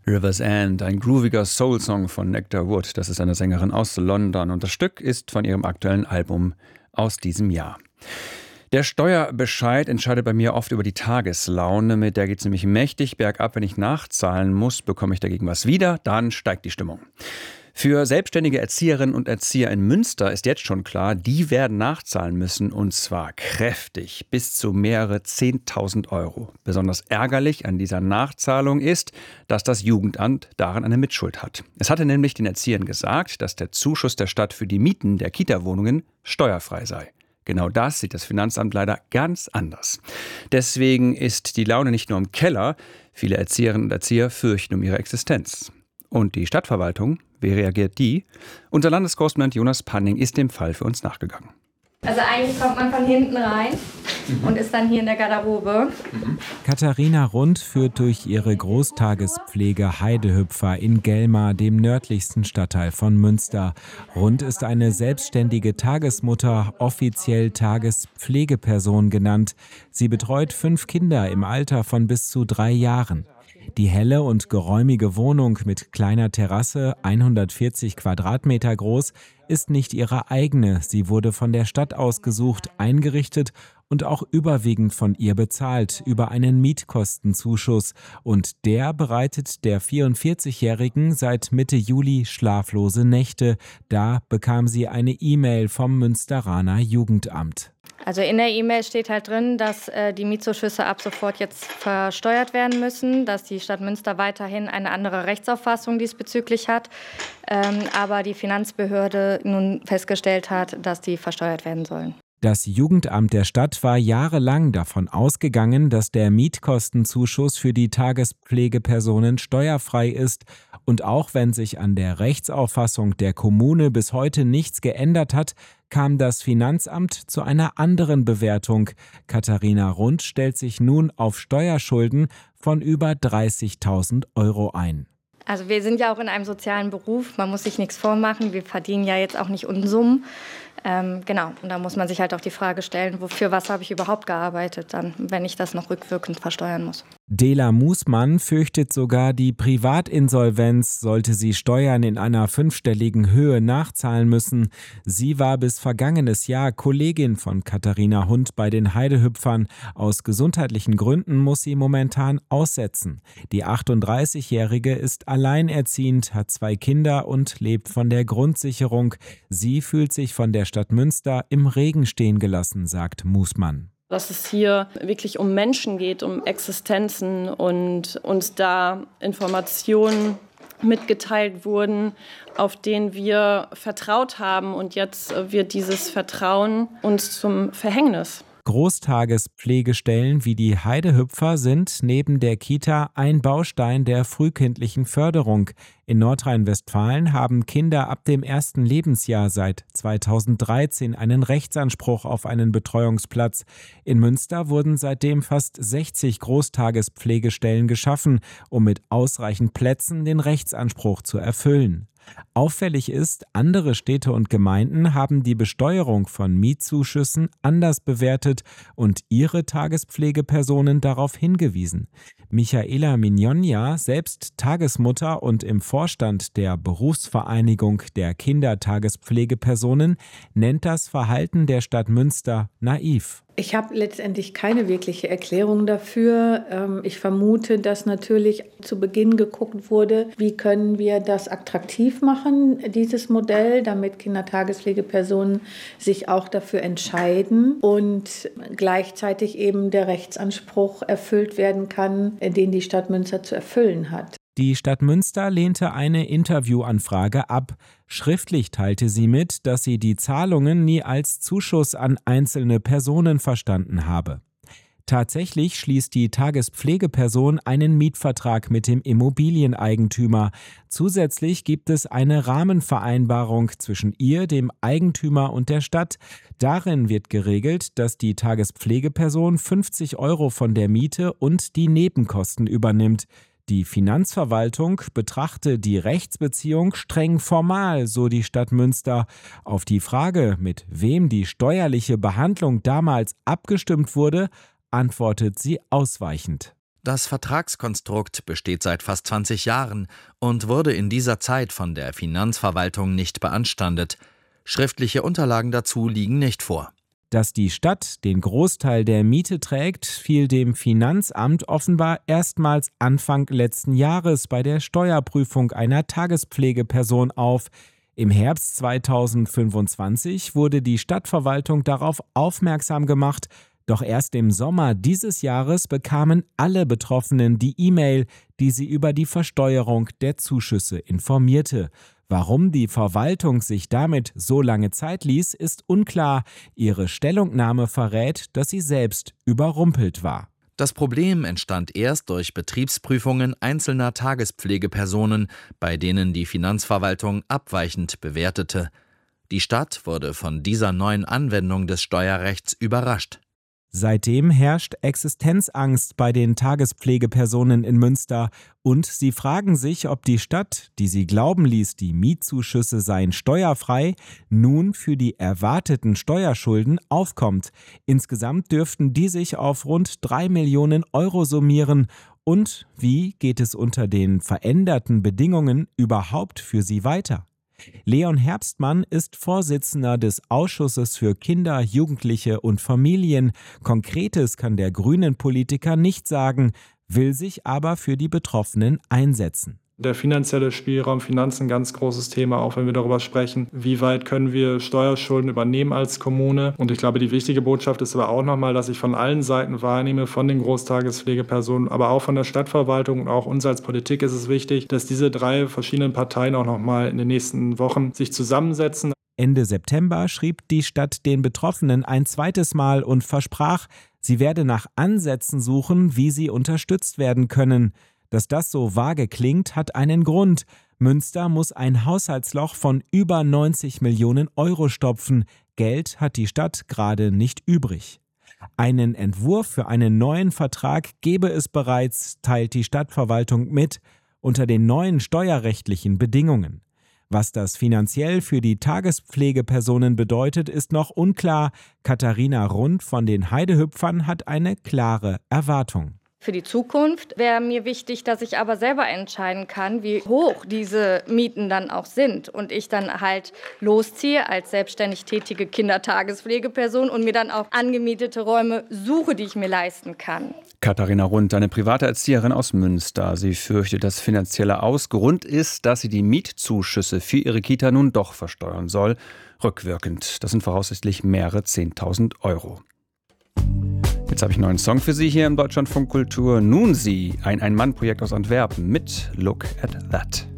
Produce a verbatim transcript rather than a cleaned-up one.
River's End, ein grooviger Soul-Song von Nectar Wood. Das ist eine Sängerin aus London und das Stück ist von ihrem aktuellen Album aus diesem Jahr. Der Steuerbescheid entscheidet bei mir oft über die Tageslaune. Mit der geht es nämlich mächtig bergab. Wenn ich nachzahlen muss, bekomme ich dagegen was wieder, dann steigt die Stimmung. Für selbstständige Erzieherinnen und Erzieher in Münster ist jetzt schon klar, die werden nachzahlen müssen und zwar kräftig, bis zu mehrere zehntausend Euro. Besonders ärgerlich an dieser Nachzahlung ist, dass das Jugendamt daran eine Mitschuld hat. Es hatte nämlich den Erziehern gesagt, dass der Zuschuss der Stadt für die Mieten der Kita-Wohnungen steuerfrei sei. Genau das sieht das Finanzamt leider ganz anders. Deswegen ist die Laune nicht nur im Keller, viele Erzieherinnen und Erzieher fürchten um ihre Existenz. Und die Stadtverwaltung, wie reagiert die? Unser Landeskorrespondent Jonas Panning ist dem Fall für uns nachgegangen. Also eigentlich kommt man von hinten rein mhm. und ist dann hier in der Garderobe. Mhm. Katharina Rund führt durch ihre Großtagespflege Heidehüpfer in Gelma, dem nördlichsten Stadtteil von Münster. Rund ist eine selbstständige Tagesmutter, offiziell Tagespflegeperson genannt. Sie betreut fünf Kinder im Alter von bis zu drei Jahren. Die helle und geräumige Wohnung mit kleiner Terrasse, hundertvierzig Quadratmeter groß, ist nicht ihre eigene. Sie wurde von der Stadt ausgesucht, eingerichtet und auch überwiegend von ihr bezahlt, über einen Mietkostenzuschuss. Und der bereitet der vierundvierzigjährigen seit Mitte Juli schlaflose Nächte. Da bekam sie eine E-Mail vom Münsteraner Jugendamt. Also in der E-Mail steht halt drin, dass äh, die Mietzuschüsse ab sofort jetzt versteuert werden müssen, dass die Stadt Münster weiterhin eine andere Rechtsauffassung diesbezüglich hat, ähm, aber die Finanzbehörde nun festgestellt hat, dass die versteuert werden sollen. Das Jugendamt der Stadt war jahrelang davon ausgegangen, dass der Mietkostenzuschuss für die Tagespflegepersonen steuerfrei ist. Und auch wenn sich an der Rechtsauffassung der Kommune bis heute nichts geändert hat, kam das Finanzamt zu einer anderen Bewertung. Katharina Rund stellt sich nun auf Steuerschulden von über dreißigtausend Euro ein. Also wir sind ja auch in einem sozialen Beruf, man muss sich nichts vormachen, wir verdienen ja jetzt auch nicht Unsummen. Ähm, genau, und da muss man sich halt auch die Frage stellen, wofür was habe ich überhaupt gearbeitet, dann, wenn ich das noch rückwirkend versteuern muss. Dela Musmann fürchtet sogar die Privatinsolvenz, sollte sie Steuern in einer fünfstelligen Höhe nachzahlen müssen. Sie war bis vergangenes Jahr Kollegin von Katharina Rund bei den Heidehüpfern. Aus gesundheitlichen Gründen muss sie momentan aussetzen. Die achtunddreißigjährige ist alleinerziehend, hat zwei Kinder und lebt von der Grundsicherung. Sie fühlt sich von der Stadt Münster im Regen stehen gelassen, sagt Musmann. Dass es hier wirklich um Menschen geht, um Existenzen und uns da Informationen mitgeteilt wurden, auf denen wir vertraut haben. Und jetzt wird dieses Vertrauen uns zum Verhängnis. Großtagespflegestellen wie die Heidehüpfer sind neben der Kita ein Baustein der frühkindlichen Förderung. In Nordrhein-Westfalen haben Kinder ab dem ersten Lebensjahr seit zweitausenddreizehn einen Rechtsanspruch auf einen Betreuungsplatz. In Münster wurden seitdem fast sechzig Großtagespflegestellen geschaffen, um mit ausreichend Plätzen den Rechtsanspruch zu erfüllen. Auffällig ist, andere Städte und Gemeinden haben die Besteuerung von Mietzuschüssen anders bewertet und ihre Tagespflegepersonen darauf hingewiesen. Michaela Mignogna, selbst Tagesmutter und im Vorstand der Berufsvereinigung der Kindertagespflegepersonen, nennt das Verhalten der Stadt Münster naiv. Ich habe letztendlich keine wirkliche Erklärung dafür. Ich vermute, dass natürlich zu Beginn geguckt wurde, wie können wir das attraktiv machen, dieses Modell, damit Kindertagespflegepersonen sich auch dafür entscheiden und gleichzeitig eben der Rechtsanspruch erfüllt werden kann, den die Stadt Münster zu erfüllen hat. Die Stadt Münster lehnte eine Interviewanfrage ab. Schriftlich teilte sie mit, dass sie die Zahlungen nie als Zuschuss an einzelne Personen verstanden habe. Tatsächlich schließt die Tagespflegeperson einen Mietvertrag mit dem Immobilieneigentümer. Zusätzlich gibt es eine Rahmenvereinbarung zwischen ihr, dem Eigentümer und der Stadt. Darin wird geregelt, dass die Tagespflegeperson fünfzig Euro von der Miete und die Nebenkosten übernimmt. Die Finanzverwaltung betrachte die Rechtsbeziehung streng formal, so die Stadt Münster. Auf die Frage, mit wem die steuerliche Behandlung damals abgestimmt wurde, antwortet sie ausweichend. Das Vertragskonstrukt besteht seit fast zwanzig Jahren und wurde in dieser Zeit von der Finanzverwaltung nicht beanstandet. Schriftliche Unterlagen dazu liegen nicht vor. Dass die Stadt den Großteil der Miete trägt, fiel dem Finanzamt offenbar erstmals Anfang letzten Jahres bei der Steuerprüfung einer Tagespflegeperson auf. Im Herbst zweitausendfünfundzwanzig wurde die Stadtverwaltung darauf aufmerksam gemacht, doch erst im Sommer dieses Jahres bekamen alle Betroffenen die E-Mail, die sie über die Versteuerung der Zuschüsse informierte. Warum die Verwaltung sich damit so lange Zeit ließ, ist unklar. Ihre Stellungnahme verrät, dass sie selbst überrumpelt war. Das Problem entstand erst durch Betriebsprüfungen einzelner Tagespflegepersonen, bei denen die Finanzverwaltung abweichend bewertete. Die Stadt wurde von dieser neuen Anwendung des Steuerrechts überrascht. Seitdem herrscht Existenzangst bei den Tagespflegepersonen in Münster und sie fragen sich, ob die Stadt, die sie glauben ließ, die Mietzuschüsse seien steuerfrei, nun für die erwarteten Steuerschulden aufkommt. Insgesamt dürften die sich auf rund drei Millionen Euro summieren. Und wie geht es unter den veränderten Bedingungen überhaupt für sie weiter? Leon Herbstmann ist Vorsitzender des Ausschusses für Kinder, Jugendliche und Familien. Konkretes kann der Grünen-Politiker nicht sagen, will sich aber für die Betroffenen einsetzen. Der finanzielle Spielraum, Finanzen, ganz großes Thema, auch wenn wir darüber sprechen, wie weit können wir Steuerschulden übernehmen als Kommune. Und ich glaube, die wichtige Botschaft ist aber auch nochmal, dass ich von allen Seiten wahrnehme, von den Großtagespflegepersonen, aber auch von der Stadtverwaltung und auch uns als Politik ist es wichtig, dass diese drei verschiedenen Parteien auch nochmal in den nächsten Wochen sich zusammensetzen. Ende September schrieb die Stadt den Betroffenen ein zweites Mal und versprach, sie werde nach Ansätzen suchen, wie sie unterstützt werden können. Dass das so vage klingt, hat einen Grund. Münster muss ein Haushaltsloch von über neunzig Millionen Euro stopfen. Geld hat die Stadt gerade nicht übrig. Einen Entwurf für einen neuen Vertrag gebe es bereits, teilt die Stadtverwaltung mit, unter den neuen steuerrechtlichen Bedingungen. Was das finanziell für die Tagespflegepersonen bedeutet, ist noch unklar. Katharina Rund von den Heidehüpfern hat eine klare Erwartung. Für die Zukunft wäre mir wichtig, dass ich aber selber entscheiden kann, wie hoch diese Mieten dann auch sind und ich dann halt losziehe als selbstständig tätige Kindertagespflegeperson und mir dann auch angemietete Räume suche, die ich mir leisten kann. Katharina Rund, eine private Erzieherin aus Münster. Sie fürchtet, dass finanzieller Aus. Grund ist, dass sie die Mietzuschüsse für ihre Kita nun doch versteuern soll. Rückwirkend. Das sind voraussichtlich mehrere zehntausend Euro. Jetzt habe ich einen neuen Song für Sie hier im Deutschlandfunk Kultur. Nun Sie, ein Ein-Mann-Projekt aus Antwerpen mit Look at That.